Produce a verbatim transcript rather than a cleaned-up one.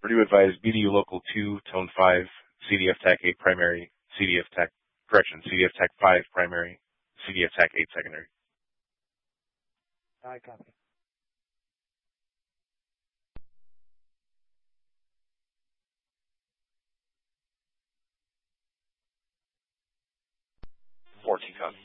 Purdue advised B D U Local two, Tone five, C D F Tech eight primary, C D F Tech, correction, C D F Tech five primary, C D F Tech eight secondary. I copy. fourteen copy.